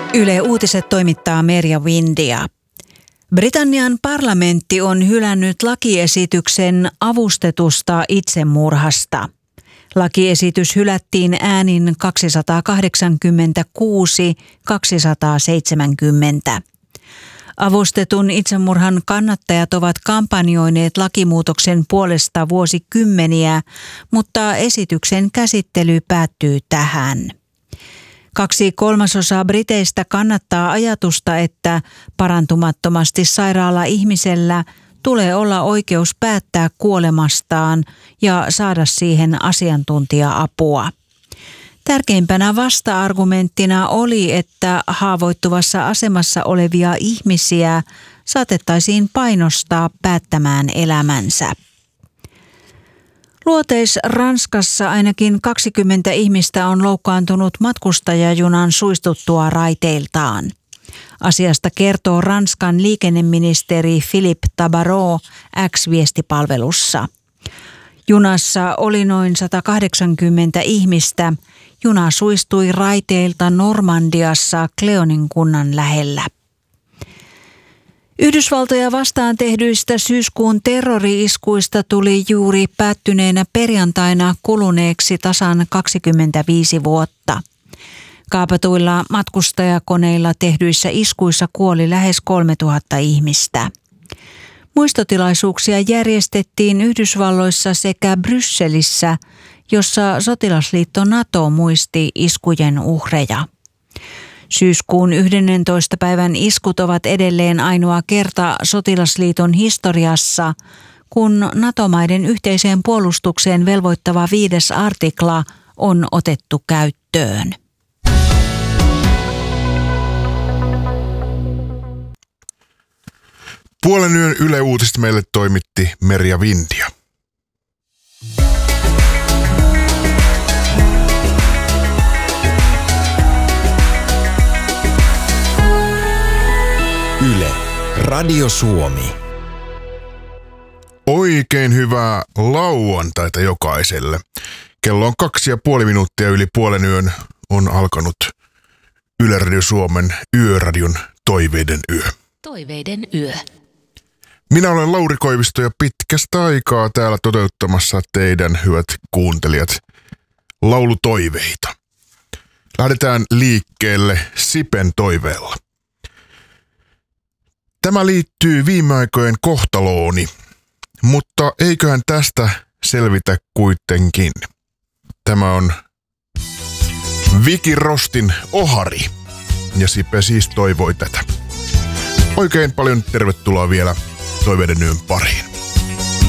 Yle Uutiset toimittaa Merja Windia. Britannian parlamentti on hylännyt lakiesityksen avustetusta itsemurhasta. Lakiesitys hylättiin äänin 286-270. Avustetun itsemurhan kannattajat ovat kampanjoineet lakimuutoksen puolesta vuosikymmeniä, mutta esityksen käsittely päättyy tähän. 2/3 briteistä kannattaa ajatusta, että parantumattomasti sairaalla ihmisellä tulee olla oikeus päättää kuolemastaan ja saada siihen asiantuntija-apua. Tärkeimpänä vasta-argumenttina oli, että haavoittuvassa asemassa olevia ihmisiä saatettaisiin painostaa päättämään elämänsä. Luoteis-Ranskassa ainakin 20 ihmistä on loukkaantunut matkustajajunan suistuttua raiteiltaan. Asiasta kertoo Ranskan liikenneministeri Philippe Tabarot X-viestipalvelussa. Junassa oli noin 180 ihmistä. Juna suistui raiteilta Normandiassa Cleonin kunnan lähellä. Yhdysvaltoja vastaan tehdyistä syyskuun terrori-iskuista tuli juuri päättyneenä perjantaina kuluneeksi tasan 25 vuotta. Kaapatuilla matkustajakoneilla tehdyissä iskuissa kuoli lähes 3000 ihmistä. Muistotilaisuuksia järjestettiin Yhdysvalloissa sekä Brysselissä, jossa sotilasliitto NATO muisti iskujen uhreja. Syyskuun 11. päivän iskut ovat edelleen ainoa kerta sotilasliiton historiassa, kun NATO-maiden yhteiseen puolustukseen velvoittava 5. artikla on otettu käyttöön. Puolen yön Yle Uutiset meille toimitti Merja Windia. Yle, Radio Suomi. Oikein hyvää lauantaita jokaiselle. Kello on 2,5 minuuttia yli puolen yön on alkanut Yle Radio Suomen Yöradion Toiveiden yö. Toiveiden yö. Minä olen Lauri Koivisto ja pitkästä aikaa täällä toteuttamassa teidän, hyvät kuuntelijat, laulutoiveita. Lähdetään liikkeelle Sipen toiveella. Tämä liittyy viime aikojen kohtalooni, mutta eiköhän tästä selvitä kuitenkin. Tämä on Viki Rostin Ohari ja Sipe siis toivoi tätä. Oikein paljon tervetuloa vielä Toiveiden yön pariin.